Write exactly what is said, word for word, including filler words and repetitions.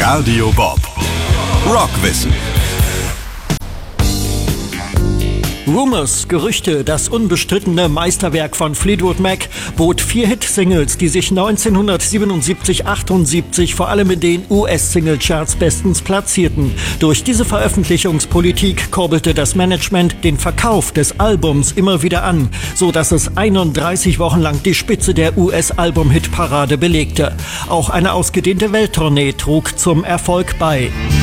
Radio Bob. Rockwissen. Rumours, Gerüchte, das unbestrittene Meisterwerk von Fleetwood Mac bot vier Hit-Singles, die sich neunzehnhundertsiebenundsiebzig achtundsiebzig vor allem in den U S-Single-Charts bestens platzierten. Durch diese Veröffentlichungspolitik kurbelte das Management den Verkauf des Albums immer wieder an, so dass es einunddreißig Wochen lang die Spitze der U S-Album-Hit-Parade belegte. Auch eine ausgedehnte Welttournee trug zum Erfolg bei.